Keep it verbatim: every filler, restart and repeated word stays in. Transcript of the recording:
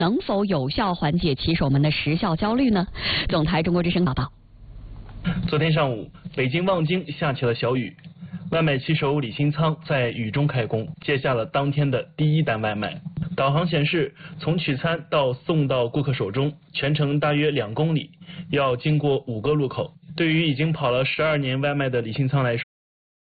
能否有效缓解骑手们的时效焦虑呢？总台中国之声报道。 昨天上午，北京望京下起了小雨，外卖骑手李新仓在雨中开工，接下了当天的第一单外卖。导航显示，从取餐到送到顾客手中，全程大约两公里，要经过五个路口。对于已经跑了十二年外卖的李新仓来说，